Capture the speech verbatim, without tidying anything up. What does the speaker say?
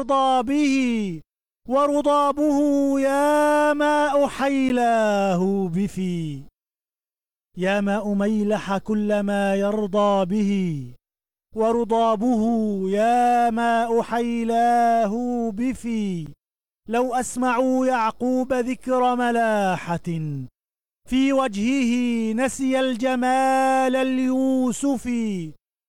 يرضى به، ورضابه يا ماء حيلاه بفي. يا ماء ميلح كل ما يرضى به، ورضابه يا ماء حيلاه بفي. لو أسمعوا يعقوب ذكر ملاحة، في وجهه نسي الجمال اليوسفي.